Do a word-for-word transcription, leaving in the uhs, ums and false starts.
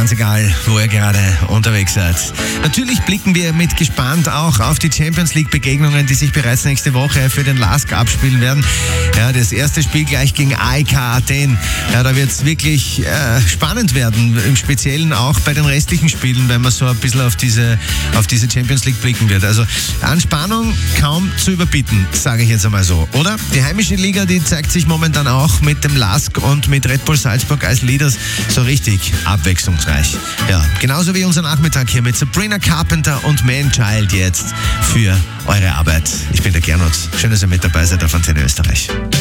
Ganz egal, wo ihr gerade unterwegs seid. Natürlich blicken wir mit gespannt auch auf die Champions League Begegnungen, die sich bereits nächste Woche für den LASK abspielen werden. Ja, das erste Spiel gleich gegen A E K Athen. Ja, da wird es wirklich äh, spannend werden, im Speziellen auch bei den restlichen Spielen, wenn man so ein bisschen auf diese, auf diese Champions League blicken wird. Also an Spannung kaum zu überbieten, sage ich jetzt einmal so, oder? Die heimische Liga, die zeigt sich momentan auch mit dem LASK und mit Red Bull Salzburg als Leaders so richtig abwechslungsreich. Ja, genauso wie unser Nachmittag hier mit Sabrina Carpenter und Man-Child jetzt für eure Arbeit. Ich bin der Gernot. Schön, dass ihr mit dabei seid auf Antenne Österreich.